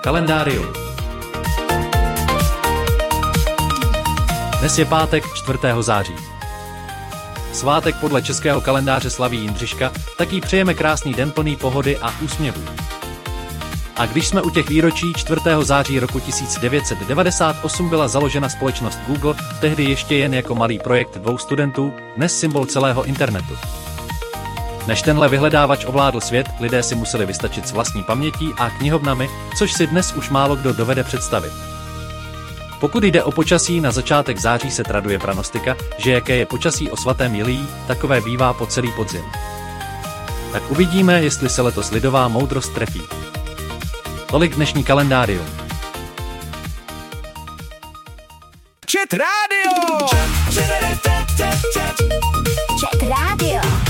Kalendárium. Dnes je pátek 4. září. Svátek podle českého kalendáře slaví Jindřiška, tak jí přejeme krásný den plný pohody a úsměvů. A když jsme u těch výročí, 4. září roku 1998 byla založena společnost Google, tehdy ještě jen jako malý projekt 2 studentů, dnes symbol celého internetu. Než tenhle vyhledávač ovládl svět, lidé si museli vystačit s vlastní pamětí a knihovnami, což si dnes už málo kdo dovede představit. Pokud jde o počasí, na začátek září se traduje pranostika, že jaké je počasí o svatém Jilí, takové bývá po celý podzim. Tak uvidíme, jestli se letos lidová moudrost trefí. Tolik dnešní kalendárium. Chat Radio!